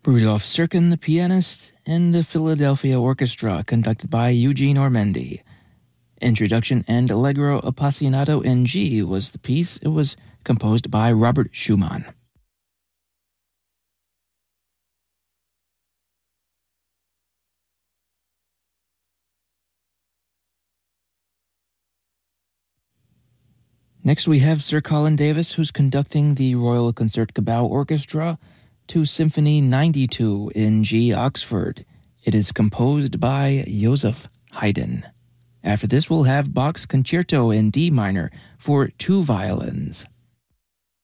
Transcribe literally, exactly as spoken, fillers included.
Rudolf Serkin, the pianist, and the Philadelphia Orchestra, conducted by Eugene Ormandy. Introduction and Allegro Appassionato in G was the piece. It was composed by Robert Schumann. Next we have Sir Colin Davis, who's conducting the Royal Concertgebouw Orchestra to Symphony ninety-two in G, Oxford. It is composed by Joseph Haydn. After this, we'll have Bach's Concerto in D minor for two violins.